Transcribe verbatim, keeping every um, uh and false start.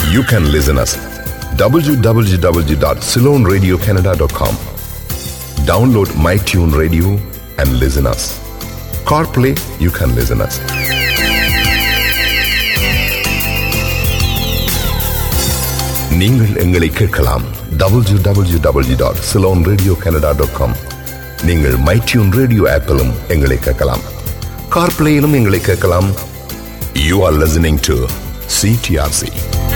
You can listen us w w w dot ceylon radio canada dot com. Download MyTune Radio and listen us. CarPlay, you can listen us. நீங்கள் எங்களை கேட்கலாம் w w w dot ceylon radio canada dot com. நீங்கள் MyTune Radio ஆப்பிலும் எங்களை கேட்கலாம். CarPlayயிலும் எங்களை கேட்கலாம். You are listening to C T R C.